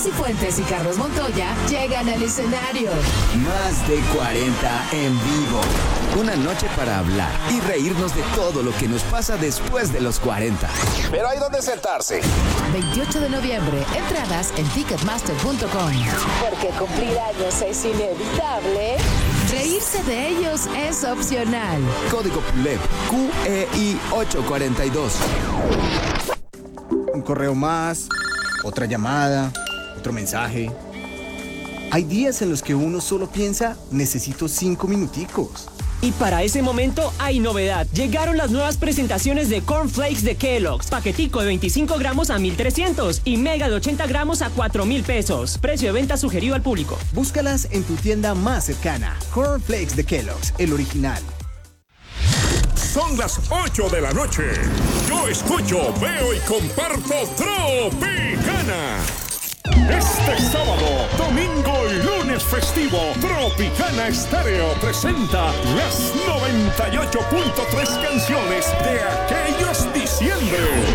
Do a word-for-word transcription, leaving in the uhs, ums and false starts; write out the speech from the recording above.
Cifuentes y Carlos Montoya llegan al escenario. Más de cuarenta en vivo. Una noche para hablar y reírnos de todo lo que nos pasa después de los cuarenta. Pero hay donde sentarse. veintiocho de noviembre, entradas en ticketmaster punto com. Porque cumplir años es inevitable. Reírse de ellos es opcional. Código P U L E P Q E I ocho cuarenta y dos. Un correo más, otra llamada, otro mensaje. Hay días en los que uno solo piensa, necesito cinco minuticos. Y para ese momento hay novedad. Llegaron las nuevas presentaciones de Corn Flakes de Kellogg's. Paquetico de veinticinco gramos a mil trescientos y Mega de ochenta gramos a cuatro mil pesos. Precio de venta sugerido al público. Búscalas en tu tienda más cercana. Corn Flakes de Kellogg's, el original. Son las ocho de la noche. Yo escucho, veo y comparto Tropicana. Este sábado, domingo y lunes festivo, Tropicana Estéreo presenta las noventa y ocho punto tres canciones de aquellos diciembre.